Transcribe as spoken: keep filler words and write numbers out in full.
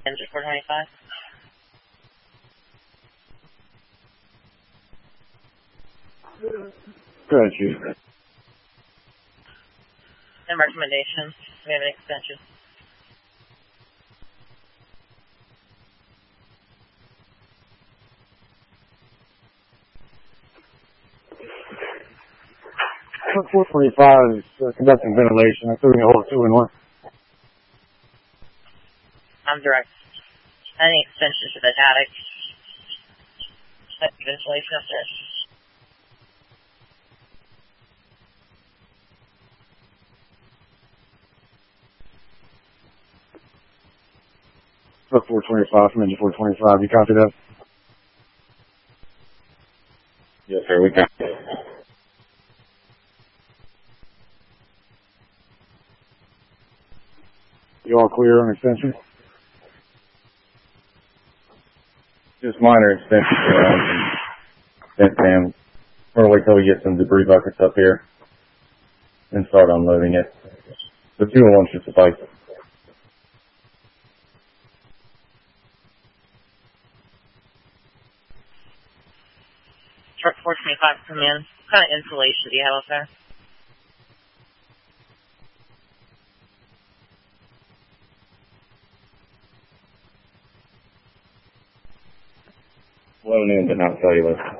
Engine four twenty-five. Go ahead, Chief. And recommendations. We have an extension. four twenty-five is uh, conducting ventilation, including a whole two in one. I'm direct. Any extension to the attic. Ventilation up there. Truck four twenty-five from engine four twenty-five, you copy that? Yes, sir, we copy. You all clear on extension? Just minor extensions around some vent fans. We're going to wait till we get some debris buckets up here and start unloading it. The two in one should suffice. Truck four twenty-five, come in. What kind of insulation do you have up there? Blown in, but not cellular.